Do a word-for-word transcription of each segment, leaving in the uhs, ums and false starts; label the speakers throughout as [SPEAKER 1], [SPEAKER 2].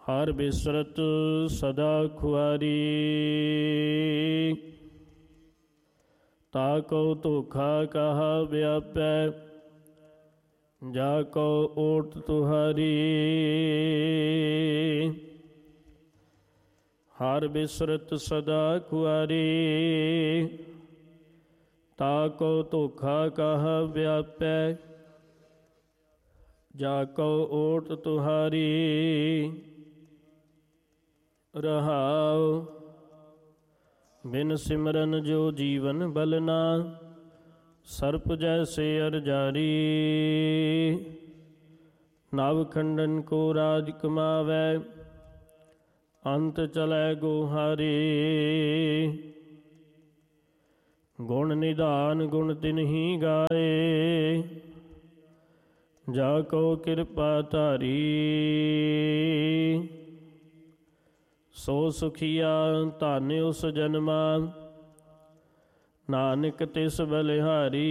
[SPEAKER 1] ਹਰ ਬਿਸਰਤ ਸਦਾ ਖੁਆਰੀ। ਤਾ ਕੋ ਧੋਖਾ ਕਹਾ ਵਿਆਪੈ, ਜਾ ਕੋ ਓਟ ਤੁਹਾਰੀ। ਹਰ ਬਿਸਰਤ ਸਦਾ ਖੁਆਰੀ, ਤਾ ਕੋ ਧੋਖਾ ਕਹਾ ਵਿਆਪੈ, ਜਾ ਕੋ ਓਟ ਤੁਹਾਰੀ। ਰਹਾਉ ਬਿਨ ਸਿਮਰਨ ਜੋ ਜੀਵਨ ਬਲਨਾ, ਸਰਪ ਜੈਸੇ ਅਰਜਾਰੀ। ਨਵ ਖੰਡਨ ਕੋ ਰਾਜ ਕਮਾਵੈ, ਅੰਤ ਚਲੈ ਗੋਹਾਰੀ। ਗੁਣ ਨਿਧਾਨ ਗੁਣ ਤਿਨਹੀ ਗਾਏ, ਜਾ ਕੋ ਕਿਰਪਾ ਧਾਰੀ। ਸੋ ਸੁਖੀਆ ਧਨ ਉਸ ਜਨਮਾ, ਨਾਨਕ ਤਿਸ ਬਲਿਹਾਰੀ।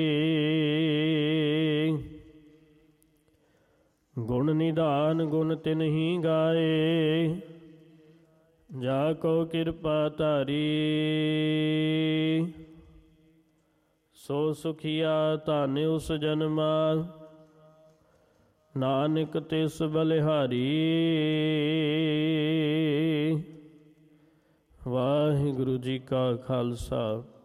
[SPEAKER 1] ਗੁਣ ਨਿਧਾਨ ਗੁਣ ਤਿਨਹੀ ਗਾਏ, ਜਾ ਕੋ ਕਿਰਪਾ ਧਾਰੀ। ਸੋ ਸੁਖੀਆ ਧਨ ਉਸ ਜਨਮਾ, ਨਾਨਕ ਤਿਸ ਬਲਿਹਾਰੀ। ਵਾਹਿਗੁਰੂ ਜੀ ਕਾ ਖਾਲਸਾ,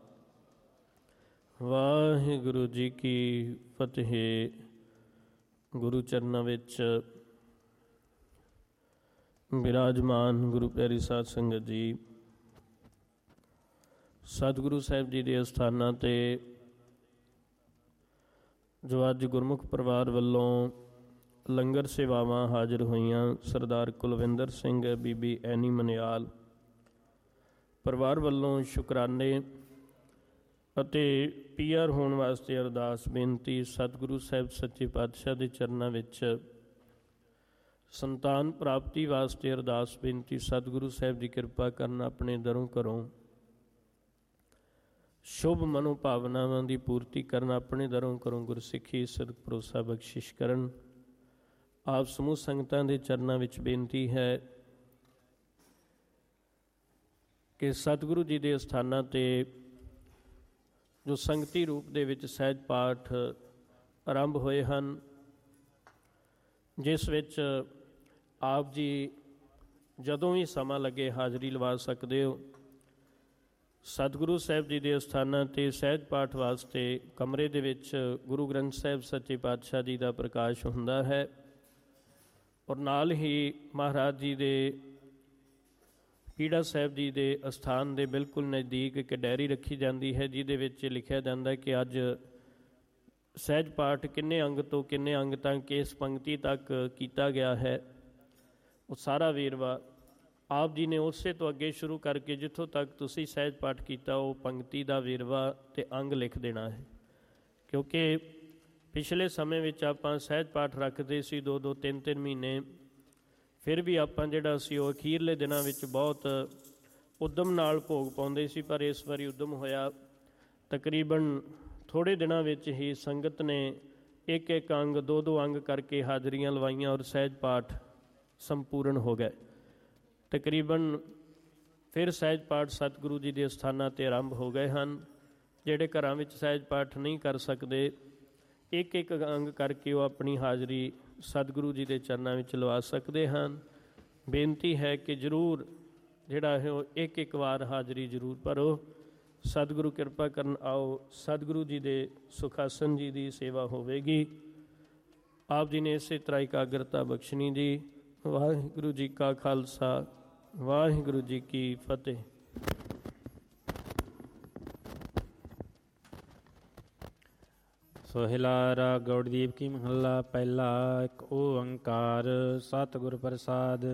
[SPEAKER 1] ਵਾਹਿਗੁਰੂ ਜੀ ਕੀ ਫਤਿਹ। ਗੁਰੂ ਚਰਨਾਂ ਵਿੱਚ ਬਿਰਾਜਮਾਨ ਗੁਰੂ ਪਿਆਰੀ ਸਾਧ ਸੰਗਤ ਜੀ, ਸਤਿਗੁਰੂ ਸਾਹਿਬ ਜੀ ਦੇ ਅਸਥਾਨਾਂ 'ਤੇ ਜੋ ਅੱਜ ਗੁਰਮੁਖ ਪਰਿਵਾਰ ਵੱਲੋਂ ਲੰਗਰ ਸੇਵਾਵਾਂ ਹਾਜ਼ਰ ਹੋਈਆਂ, ਸਰਦਾਰ ਕੁਲਵਿੰਦਰ ਸਿੰਘ, ਬੀਬੀ ਐਨੀ ਮਨਿਆਲ ਪਰਿਵਾਰ ਵੱਲੋਂ ਸ਼ੁਕਰਾਨੇ ਅਤੇ ਪੀ ਆਰ ਹੋਣ ਵਾਸਤੇ ਅਰਦਾਸ ਬੇਨਤੀ। ਸਤਿਗੁਰੂ ਸਾਹਿਬ ਸੱਚੇ ਪਾਤਸ਼ਾਹ ਦੇ ਚਰਨਾਂ ਵਿੱਚ ਸੰਤਾਨ ਪ੍ਰਾਪਤੀ ਵਾਸਤੇ ਅਰਦਾਸ ਬੇਨਤੀ। ਸਤਿਗੁਰੂ ਸਾਹਿਬ ਦੀ ਕਿਰਪਾ ਕਰਨ, ਆਪਣੇ ਦਰੋਂ ਘਰੋਂ ਸ਼ੁਭ ਮਨੋਭਾਵਨਾਵਾਂ ਦੀ ਪੂਰਤੀ ਕਰਨ, ਆਪਣੇ ਦਰੋਂ ਘਰੋਂ ਗੁਰਸਿੱਖੀ ਸਦਕ ਭਰੋਸਾ ਬਖਸ਼ਿਸ਼ ਕਰਨ। ਆਪ ਸਮੂਹ ਸੰਗਤਾਂ ਦੇ ਚਰਨਾਂ ਵਿੱਚ ਬੇਨਤੀ ਹੈ ਕਿ ਸਤਿਗੁਰੂ ਜੀ ਦੇ ਅਸਥਾਨਾਂ 'ਤੇ ਜੋ ਸੰਗਤੀ ਰੂਪ ਦੇ ਵਿੱਚ ਸਹਿਜ ਪਾਠ ਆਰੰਭ ਹੋਏ ਹਨ, ਜਿਸ ਵਿੱਚ ਆਪ ਜੀ ਜਦੋਂ ਵੀ ਸਮਾਂ ਲੱਗੇ ਹਾਜ਼ਰੀ ਲਵਾ ਸਕਦੇ ਹੋ। ਸਤਿਗੁਰੂ ਸਾਹਿਬ ਜੀ ਦੇ ਅਸਥਾਨਾਂ 'ਤੇ ਸਹਿਜ ਪਾਠ ਵਾਸਤੇ ਕਮਰੇ ਦੇ ਵਿੱਚ ਗੁਰੂ ਗ੍ਰੰਥ ਸਾਹਿਬ ਸੱਚੇ ਪਾਤਸ਼ਾਹ ਜੀ ਦਾ ਪ੍ਰਕਾਸ਼ ਹੁੰਦਾ ਹੈ, ਔਰ ਨਾਲ ਹੀ ਮਹਾਰਾਜ ਜੀ ਦੇ ਪੀੜਾ ਸਾਹਿਬ ਜੀ ਦੇ ਅਸਥਾਨ ਦੇ ਬਿਲਕੁਲ ਨਜ਼ਦੀਕ ਇੱਕ ਡਾਇਰੀ ਰੱਖੀ ਜਾਂਦੀ ਹੈ, ਜਿਹਦੇ ਵਿੱਚ ਲਿਖਿਆ ਜਾਂਦਾ ਕਿ ਅੱਜ ਸਹਿਜ ਪਾਠ ਕਿੰਨੇ ਅੰਗ ਤੋਂ ਕਿੰਨੇ ਅੰਗ ਤੱਕ, ਕਿਸ ਪੰਕਤੀ ਤੱਕ ਕੀਤਾ ਗਿਆ ਹੈ। ਉਹ ਸਾਰਾ ਵੇਰਵਾ ਆਪ ਜੀ ਨੇ ਉਸੇ ਤੋਂ ਅੱਗੇ ਸ਼ੁਰੂ ਕਰਕੇ ਜਿੱਥੋਂ ਤੱਕ ਤੁਸੀਂ ਸਹਿਜ ਪਾਠ ਕੀਤਾ ਉਹ ਪੰਕਤੀ ਦਾ ਵੇਰਵਾ ਅਤੇ ਅੰਗ ਲਿਖ ਦੇਣਾ ਹੈ। ਕਿਉਂਕਿ ਪਿਛਲੇ ਸਮੇਂ ਵਿੱਚ ਆਪਾਂ ਸਹਿਜ ਪਾਠ ਰੱਖਦੇ ਸੀ ਦੋ ਦੋ ਤਿੰਨ ਤਿੰਨ ਮਹੀਨੇ, ਫਿਰ ਵੀ ਆਪਾਂ ਜਿਹੜਾ ਸੀ ਉਹ ਅਖੀਰਲੇ ਦਿਨਾਂ ਵਿੱਚ ਬਹੁਤ ਉਦਮ ਨਾਲ ਭੋਗ ਪਾਉਂਦੇ ਸੀ। ਪਰ ਇਸ ਵਾਰੀ ਉਦਮ ਹੋਇਆ, ਤਕਰੀਬਨ ਥੋੜ੍ਹੇ ਦਿਨਾਂ ਵਿੱਚ ਹੀ ਸੰਗਤ ਨੇ ਇੱਕ ਇੱਕ ਅੰਗ ਦੋ ਦੋ ਅੰਗ ਕਰਕੇ ਹਾਜ਼ਰੀਆਂ ਲਵਾਈਆਂ, ਔਰ ਸਹਿਜ ਪਾਠ ਸੰਪੂਰਨ ਹੋ ਗਏ। ਤਕਰੀਬਨ ਫਿਰ ਸਹਿਜ ਪਾਠ ਸਤਿਗੁਰੂ ਜੀ ਦੇ ਅਸਥਾਨਾਂ 'ਤੇ ਆਰੰਭ ਹੋ ਗਏ ਹਨ। ਜਿਹੜੇ ਘਰਾਂ ਵਿੱਚ ਸਹਿਜ ਪਾਠ ਨਹੀਂ ਕਰ ਸਕਦੇ, ਇੱਕ ਇੱਕ ਅੰਗ ਕਰਕੇ ਉਹ ਆਪਣੀ ਹਾਜ਼ਰੀ ਸਤਿਗੁਰੂ ਜੀ ਦੇ ਚਰਨਾਂ ਵਿੱਚ ਲਵਾ ਸਕਦੇ ਹਨ। ਬੇਨਤੀ ਹੈ ਕਿ ਜ਼ਰੂਰ ਜਿਹੜਾ ਹੈ ਉਹ ਇੱਕ ਇੱਕ ਵਾਰ ਹਾਜ਼ਰੀ ਜ਼ਰੂਰ ਭਰੋ। ਸਤਿਗੁਰੂ ਕਿਰਪਾ ਕਰਨ, ਆਓ ਸਤਿਗੁਰੂ ਜੀ ਦੇ ਸੁਖਾਸਨ ਜੀ ਦੀ ਸੇਵਾ ਹੋਵੇਗੀ। ਆਪ ਜੀ ਨੇ ਇਸੇ ਤਰ੍ਹਾਂ ਇਕਾਗਰਤਾ ਬਖਸ਼ਣੀ ਜੀ। ਵਾਹਿਗੁਰੂ ਜੀ ਕਾ ਖਾਲਸਾ, ਵਾਹਿਗੁਰੂ ਜੀ ਕੀ ਫਤਿਹ।
[SPEAKER 2] ਸੋਹਿਲਾ ਰਾਗ ਗੌੜਦੀਪ ਕੀ ਮਹੱਲਾ ਪਹਿਲਾ। ਇੱਕ ਓੰਕਾਰ ਸਤਿਗੁਰ ਪ੍ਰਸਾਦ।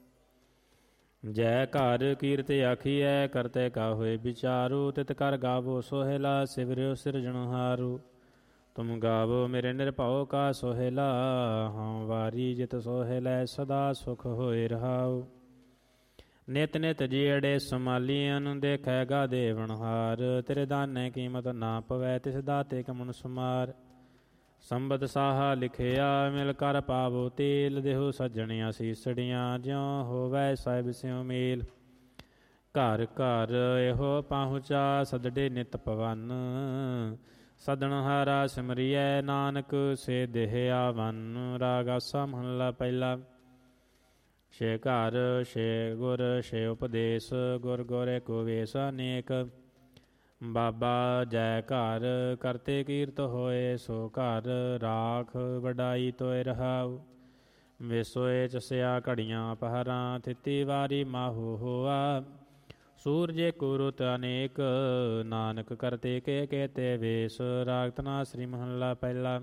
[SPEAKER 2] ਜੈ ਘਰ ਕੀਰਤ ਆਖੀਐ, ਕਰਤੇ ਕਾ ਹੋਏ ਵਿਚਾਰੂ। ਤਿਤ ਕਰ ਗਾਵੋ ਸੋਹਿਲਾ, ਸਿਵਰਿਓ ਸਿਰਜਣਹਾਰੂ। ਤੁਮ ਗਾਵੋ ਮੇਰੇ ਨਿਰਭਉ ਕਾ ਸੋਹਿਲਾ, ਹਾਂ ਵਾਰੀ ਜਿਤ ਸੋਹਿਲੈ ਸਦਾ ਸੁਖ ਹੋਏ ਰਹਾਉ। ਨਿਤ ਨਿਤ ਜੀੜੇ ਸਮਾਲੀਅਨ, ਦੇਖੈਗਾ ਦੇਵਨਹਾਰ। ਤੇਰੇ ਦਾਨੇ ਕੀਮਤ ਨਾ ਪਵੈ, ਤਿਸ ਦਾਤੇ ਕਮਨ ਸੁਮਾਰ। ਸੰਬਦ ਸਾਹਾ ਲਿਖਿਆ ਮਿਲ ਕਰ ਪਾਵੋ ਤੇਲ, ਦੇਹੋ ਸੱਜਣੀਆਂ ਸੀਸੜੀਆਂ ਜਿਉ ਹੋਵੈ ਸਾਹਿਬ ਸਿਉ ਮੇਲ। ਘਰ ਘਰ ਇਹੋ ਪਹੁੰਚਾ ਸਦੜੇ ਨਿਤ ਪਵਨ, ਸਦਣ ਹਾਰਾ ਸਿਮਰਿਐ ਨਾਨਕ ਸੇ ਦੇਹ ਆਵਨ। ਰਾਗ ਆਸਾ ਮਹੱਲਾ ਪਹਿਲਾ। ਛੇ ਘਰ ਛੇ ਗੁਰ ਛੇ ਉਪਦੇਸ਼, ਗੁਰ ਗੋਰੇ ਕੋ ਵੇਸ ਅਨੇਕ। ਬਾਬਾ ਜੈ ਘਰ ਕਰਤੇ ਕੀਰਤ ਹੋਏ, ਸੋ ਘਰ ਰਾਖ ਵਡਾਈ ਤੋਇ ਰਹਾਉ। ਵੇਸੋਏ ਚਸਿਆ ਘੜੀਆਂ ਪਹਰਾਂ, ਥਿਤੀ ਵਾਰੀ ਮਾਹੂ ਹੋਆ। ਸੂਰਜੇ ਕੋ ਰੁਤ ਅਨੇਕ, ਨਾਨਕ ਕਰਤੇ ਕੇ ਕਹਤੇ ਵੇਸ। ਰਾਗ ਧਨਾਸਰੀ ਮਹੱਲਾ ਪਹਿਲਾ।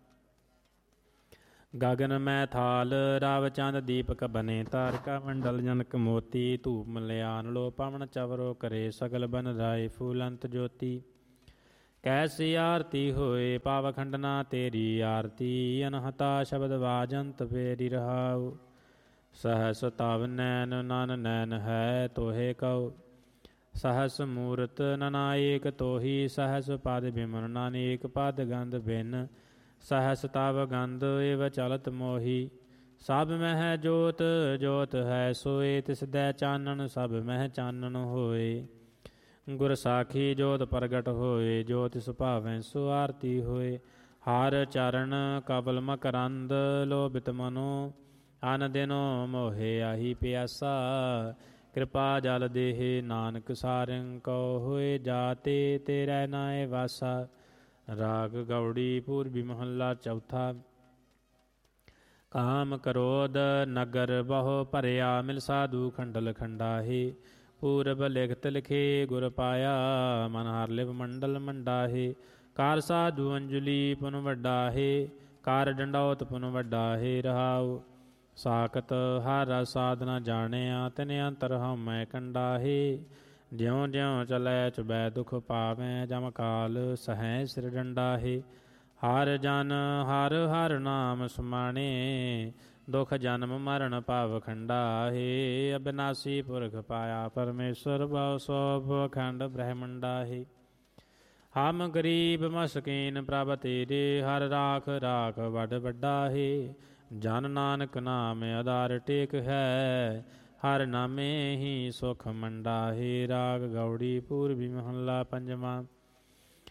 [SPEAKER 2] ਗਗਨ ਮੈਂ ਥਾਲ ਰਾਵ ਚੰਦ ਦੀਪਕ ਬਨੇ, ਤਾਰਕਾ ਮੰਡਲ ਜਨਕ ਮੋਤੀ। ਧੂਪ ਮਲਿਆਨ ਲੋ ਪਵਨ ਚਵਰੋ ਕਰੇ, ਸਗਲ ਬਨ ਰਾਏ ਫੂਲੰਤ ਜੋਤੀ। ਕੈਸੀ ਆਰਤੀ ਹੋਏ ਪਾਵ ਖੰਡਨਾ ਤੇਰੀ ਆਰਤੀ, ਅਨਹਤਾ ਸ਼ਬਦ ਵਾਜੰਤ ਫੇਰੀ ਰਹਾਉ। ਸਹਸ ਤਵ ਨੈਨ ਨਨ ਨੈਨ ਹੈ ਤੋਹੇ ਕਉ, ਸਹਸ ਮੂਰਤ ਨਨਾਏਕ ਤੋਹੀ। ਸਹਸ ਪਦ ਬਿਮਨ ਨਾਨੇਕ ਪਦ ਗੰਧ ਬਿਨ, ਸਹਸ ਤਵ ਗੰਧ ਇਵ ਚਲਤ ਮੋਹੀ। ਸਭ ਮਹਿ ਜੋਤ ਜੋਤ ਹੈ ਸੋਏ, ਤਿਸਦੈ ਚਾਨਣ ਸਭ ਮਹਿ ਚਾਨਣ ਹੋਏ। ਗੁਰ ਸਾਖੀ ਜੋਤ ਪ੍ਰਗਟ ਹੋਏ, ਜੋ ਤਿਸ ਭਾਵੈ ਸੋ ਆਰਤੀ ਹੋਏ। ਹਰ ਚਰਨ ਕਬਲ ਮਕਰੰਦ, ਲੋਭਿਤ ਮਨੋ ਅਨ ਦਿਨੋ ਮੋਹਿ ਆਹੀ ਪਿਆਸਾ। ਕਿਰਪਾ ਜਲ ਦੇਹ ਨਾਨਕ ਸਾਰੰਗ ਕਉ, ਹੋਏ ਜਾਤੇ ਤੇਰੈ ਨਾਏ ਵਾਸਾ। ਰਾਗ ਗੌੜੀ ਪੂਰਬੀ ਮਹੱਲਾ ਚੌਥਾ। ਕਾਮ ਕ੍ਰੋਧ ਨਗਰ ਬਹੁ ਭਰਿਆ, ਮਿਲ ਸਾਧੂ ਖੰਡਲ ਖੰਡਾਹੇ। ਪੂਰਬ ਲਿਖਤ ਲਿਖੇ ਗੁਰ ਪਾਇਆ, ਮਨ ਹਰ ਲਿਵ ਮੰਡਲ ਮੰਡਾਹੇ। ਕਾਰ ਸਾਧੂ ਅੰਜਲੀ ਪੁਨ ਵੱਡਾਹੇ, ਕਾਰ ਡੰਡੌਤ ਪੁਨ ਵੱਡਾਹੇ। ਰਹਾਉ ਸਾਖਤ ਹਰ ਰਸ ਸਾਧਨਾ ਜਾਣਿਆ, ਤਿਨ ਅੰਤਰ ਹਉਮੈ ਕੰਡਾਹੇ। ਜਿਉ ਜਿਉ ਚਲੈ ਚੁਬੈ ਦੁਖ ਪਾਵੈ, ਜਮ ਕਾਲ ਸਹੈ ਸਿਰ ਡੰਡਾਹੇ। ਹਰ ਜਨ ਹਰ ਹਰ ਨਾਮ ਸਮਾਣੇ, ਦੁਖ ਜਨਮ ਮਰਨ ਭਵ ਖੰਡਾਹੇ। ਅਬਿਨਾਸੀ ਪੁਰਖ ਪਾਇਆ ਪਰਮੇਸ਼ਰ, ਬਹੁ ਸੋਭ ਅਖੰਡ ਬ੍ਰਹਮੰਡਾਹੇ। ਹਮ ਗਰੀਬ ਮਸਕੀਨ ਪ੍ਰਭ ਤੇਰੇ, ਹਰ ਰਾਖ ਰਾਖ ਵੱਡ ਵੱਡਾਹੇ। ਜਨ ਨਾਨਕ ਨਾਮ ਆਧਾਰ ਟੇਕ ਹੈ, ਹਰ ਨਾਮੇ ਹੀ ਸੁਖ ਮੰਡਾਹੇ। ਰਾਗ ਗੌੜੀ ਪੂਰਬੀ ਮਹੱਲਾ ਪੰਜਵਾਂ।